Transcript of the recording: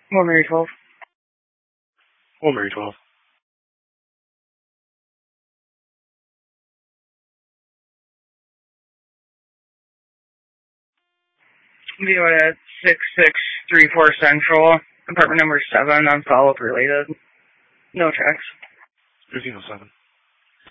Mary 12. Mary 12. VOA 6634 Central, apartment number 7, on follow-up related. No tracks. 1507.